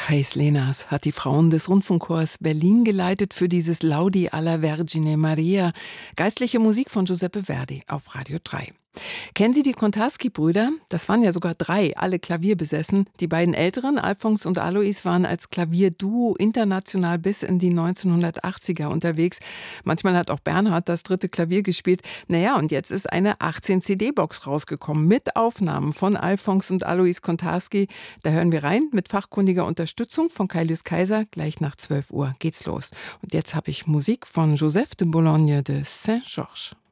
Thais Lenas hat die Frauen des Rundfunkchors Berlin geleitet für dieses Laudi alla Vergine Maria, geistliche Musik von Giuseppe Verdi auf Radio 3. Kennen Sie die Kontarski-Brüder? Das waren ja sogar 3, alle Klavier besessen. Die beiden älteren, Alfons und Alois, waren als Klavierduo international bis in die 1980er unterwegs. Manchmal hat auch Bernhard das dritte Klavier gespielt. Naja, und jetzt ist eine 18-CD-Box rausgekommen mit Aufnahmen von Alfons und Alois Kontarski. Da hören wir rein mit fachkundiger Unterstützung von Kaius Kaiser. Gleich nach 12 Uhr geht's los. Und jetzt habe ich Musik von Joseph de Bologne de Saint-Georges.